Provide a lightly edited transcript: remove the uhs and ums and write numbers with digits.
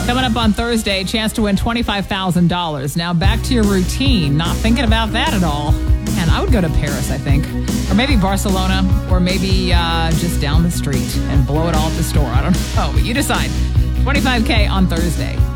Coming up on Thursday, chance to win $25,000. Now back to your routine. Not thinking about that at all. And I would go to Paris, I think. Or maybe Barcelona. Or maybe just down the street and blow it all at the store. I don't know. But you decide. $25K on Thursday.